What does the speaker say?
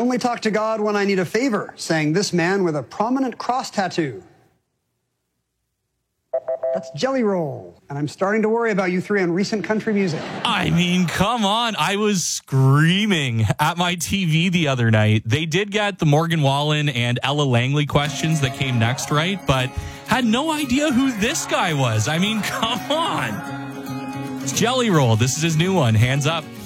only talk to God when I need a favor, sang this man with a prominent cross tattoo. That's Jelly Roll, and I'm starting to worry about you three on recent country music. I mean, come on. I was screaming at my TV the other night. They did get the Morgan Wallen and Ella Langley questions that came next, right? But had no idea who this guy was. I mean, come on. It's Jelly Roll. This is his new one, Hands Up.